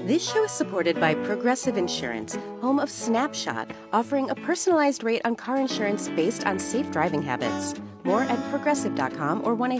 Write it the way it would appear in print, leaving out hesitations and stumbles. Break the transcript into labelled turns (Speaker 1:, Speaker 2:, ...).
Speaker 1: This show is supported by Progressive Insurance, home of Snapshot, offering a personalized rate on car insurance based on safe driving habits. More at progressive.com or 1-800